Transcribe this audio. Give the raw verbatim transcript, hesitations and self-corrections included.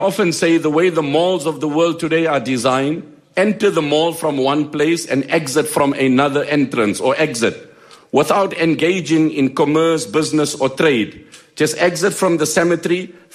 often say the way the malls of the world today are designed, enter the mall from one place and exit from another entrance or exit without engaging in commerce, business or trade. Just exit from the cemetery,